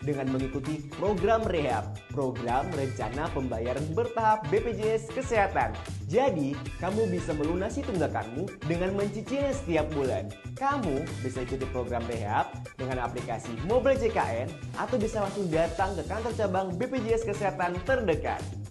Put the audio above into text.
dengan mengikuti program rehab, program rencana pembayaran bertahap BPJS Kesehatan. Jadi, kamu bisa melunasi tunggakanmu dengan mencicilnya setiap bulan. Kamu bisa ikuti program rehab dengan aplikasi Mobile JKN atau bisa langsung datang ke kantor cabang BPJS Kesehatan terdekat.